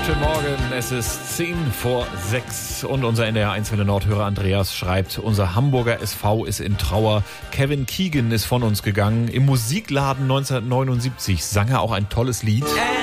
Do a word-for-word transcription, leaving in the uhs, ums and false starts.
Guten Morgen, es ist zehn vor sechs und unser N D R eins Welle Nordhörer Andreas schreibt, unser Hamburger S V ist in Trauer. Kevin Keegan ist von uns gegangen. Im Musikladen neunzehnhundertneunundsiebzig sang er auch ein tolles Lied.